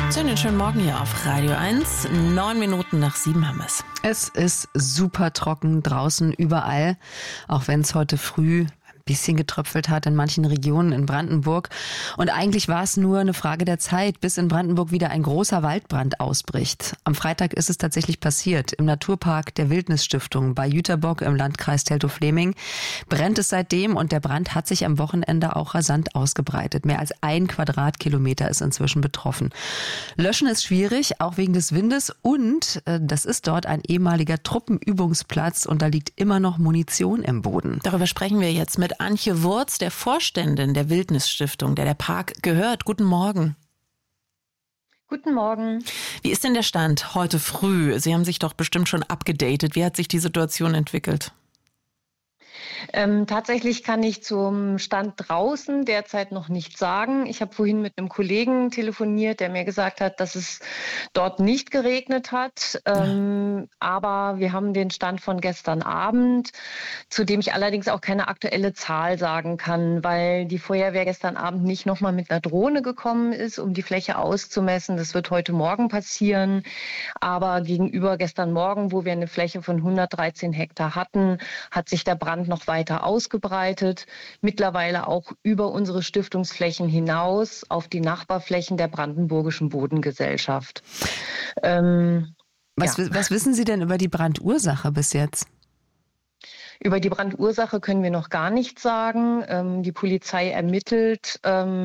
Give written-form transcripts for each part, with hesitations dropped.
So, einen schönen Morgen hier auf Radio 1. 9 Minuten nach 7 haben wir es. Es ist super trocken draußen überall, auch wenn es heute früh ein bisschen getröpfelt hat in manchen Regionen in Brandenburg. Und eigentlich war es nur eine Frage der Zeit, bis in Brandenburg wieder ein großer Waldbrand ausbricht. Am Freitag ist es tatsächlich passiert. Im Naturpark der Wildnisstiftung bei Jüterbock im Landkreis Teltow-Fläming brennt es seitdem und der Brand hat sich am Wochenende auch rasant ausgebreitet. Mehr als 1 Quadratkilometer ist inzwischen betroffen. Löschen ist schwierig, auch wegen des Windes und das ist dort ein ehemaliger Truppenübungsplatz und da liegt immer noch Munition im Boden. Darüber sprechen wir jetzt mit Antje Wurz, der Vorständin der Wildnisstiftung, der Park gehört. Guten Morgen. Guten Morgen. Wie ist denn der Stand heute früh? Sie haben sich doch bestimmt schon abgedatet. Wie hat sich die Situation entwickelt? Tatsächlich kann ich zum Stand draußen derzeit noch nichts sagen. Ich habe vorhin mit einem Kollegen telefoniert, der mir gesagt hat, dass es dort nicht geregnet hat. Aber wir haben den Stand von gestern Abend, zu dem ich allerdings auch keine aktuelle Zahl sagen kann, weil die Feuerwehr gestern Abend nicht nochmal mit einer Drohne gekommen ist, um die Fläche auszumessen. Das wird heute Morgen passieren. Aber gegenüber gestern Morgen, wo wir eine Fläche von 113 Hektar hatten, hat sich der Brand noch weiter ausgebreitet, mittlerweile auch über unsere Stiftungsflächen hinaus auf die Nachbarflächen der Brandenburgischen Bodengesellschaft. Was wissen Sie denn über die Brandursache bis jetzt? Über die Brandursache können wir noch gar nichts sagen. Die Polizei ermittelt.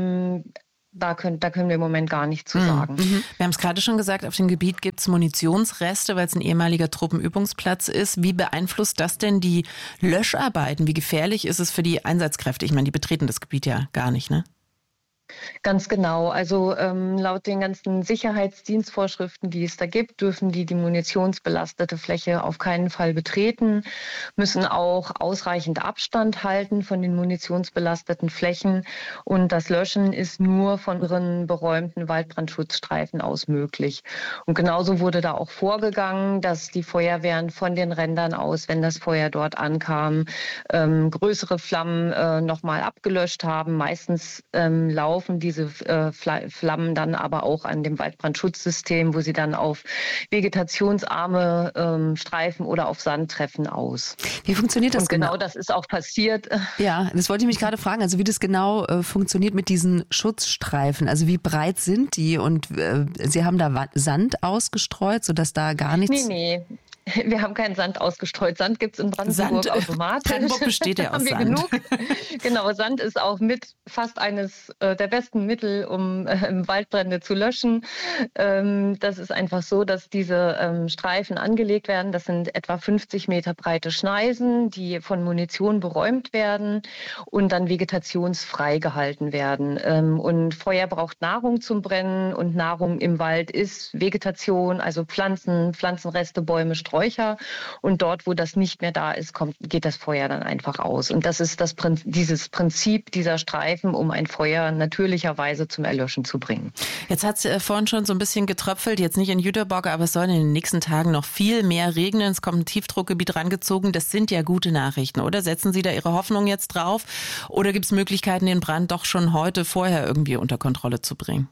Da können wir im Moment gar nichts zu sagen. Wir haben es gerade schon gesagt, auf dem Gebiet gibt es Munitionsreste, weil es ein ehemaliger Truppenübungsplatz ist. Wie beeinflusst das denn die Löscharbeiten? Wie gefährlich ist es für die Einsatzkräfte? Ich meine, die betreten das Gebiet ja gar nicht, ne? Ganz genau. Also laut den ganzen Sicherheitsdienstvorschriften, die es da gibt, dürfen die munitionsbelastete Fläche auf keinen Fall betreten, müssen auch ausreichend Abstand halten von den munitionsbelasteten Flächen. Und das Löschen ist nur von ihren beräumten Waldbrandschutzstreifen aus möglich. Und genauso wurde da auch vorgegangen, dass die Feuerwehren von den Rändern aus, wenn das Feuer dort ankam, größere Flammen nochmal abgelöscht haben. Meistens laufen diese Flammen dann aber auch an dem Waldbrandschutzsystem, wo sie dann auf vegetationsarme Streifen oder auf Sand treffen aus. Wie funktioniert das genau? Genau das ist auch passiert. Ja, das wollte ich mich gerade fragen. Also wie das genau funktioniert mit diesen Schutzstreifen. Also wie breit sind die? Und Sie haben da Sand ausgestreut, sodass da gar nichts... Nee. Wir haben keinen Sand ausgestreut. Sand gibt es in Brandenburg automatisch. Brandenburg besteht ja aus Sand. Genug. Genau, Sand ist auch mit fast eines der besten Mittel, um Waldbrände zu löschen. Das ist einfach so, dass diese Streifen angelegt werden. Das sind etwa 50 Meter breite Schneisen, die von Munition beräumt werden und dann vegetationsfrei gehalten werden. Und Feuer braucht Nahrung zum Brennen und Nahrung im Wald ist Vegetation, also Pflanzen, Pflanzenreste, Bäume, Sträucher. Und dort, wo das nicht mehr da ist, geht das Feuer dann einfach aus. Und das ist dieses Prinzip dieser Streifen, um ein Feuer natürlicherweise zum Erlöschen zu bringen. Jetzt hat es vorhin schon so ein bisschen getröpfelt, jetzt nicht in Jüterbock, aber es soll in den nächsten Tagen noch viel mehr regnen. Es kommt ein Tiefdruckgebiet rangezogen. Das sind ja gute Nachrichten, oder? Setzen Sie da Ihre Hoffnung jetzt drauf? Oder gibt es Möglichkeiten, den Brand doch schon heute vorher irgendwie unter Kontrolle zu bringen?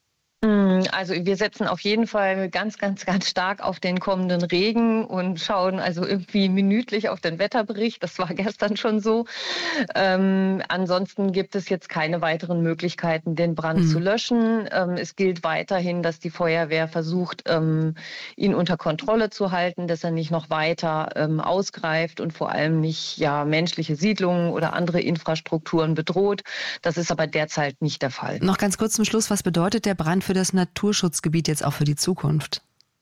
Also wir setzen auf jeden Fall ganz, ganz, ganz stark auf den kommenden Regen und schauen also irgendwie minütlich auf den Wetterbericht. Das war gestern schon so. Ansonsten gibt es jetzt keine weiteren Möglichkeiten, den Brand zu löschen. Es gilt weiterhin, dass die Feuerwehr versucht, ihn unter Kontrolle zu halten, dass er nicht noch weiter ausgreift und vor allem nicht menschliche Siedlungen oder andere Infrastrukturen bedroht. Das ist aber derzeit nicht der Fall. Noch ganz kurz zum Schluss, was bedeutet der Brand für das Naturschutzgebiet jetzt auch für die Zukunft?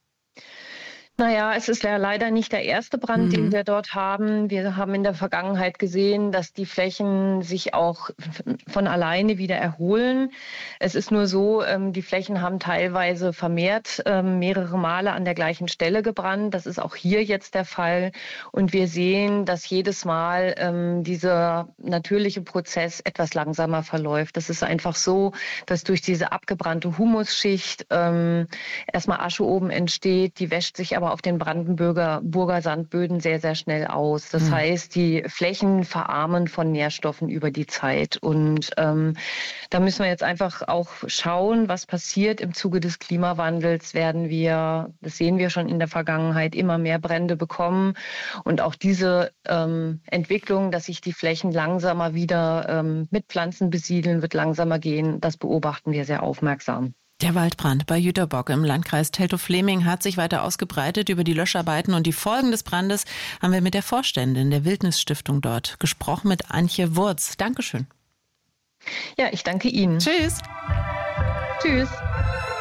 Naja, es ist ja leider nicht der erste Brand, den wir dort haben. Wir haben in der Vergangenheit gesehen, dass die Flächen sich auch von alleine wieder erholen. Es ist nur so, die Flächen haben teilweise vermehrt mehrere Male an der gleichen Stelle gebrannt. Das ist auch hier jetzt der Fall. Und wir sehen, dass jedes Mal dieser natürliche Prozess etwas langsamer verläuft. Das ist einfach so, dass durch diese abgebrannte Humusschicht erstmal Asche oben entsteht. Die wäscht sich aber auf den Brandenburger Sandböden sehr, sehr schnell aus. Das heißt, die Flächen verarmen von Nährstoffen über die Zeit. Und da müssen wir jetzt einfach auch schauen, was passiert. Im Zuge des Klimawandels werden wir, das sehen wir schon in der Vergangenheit, immer mehr Brände bekommen. Und auch diese Entwicklung, dass sich die Flächen langsamer wieder mit Pflanzen besiedeln, wird langsamer gehen, das beobachten wir sehr aufmerksam. Der Waldbrand bei Jüterbock im Landkreis Teltow-Fläming hat sich weiter ausgebreitet. Über die Löscharbeiten und die Folgen des Brandes haben wir mit der Vorständin der Wildnisstiftung dort gesprochen, mit Antje Wurz. Dankeschön. Ja, ich danke Ihnen. Tschüss. Tschüss.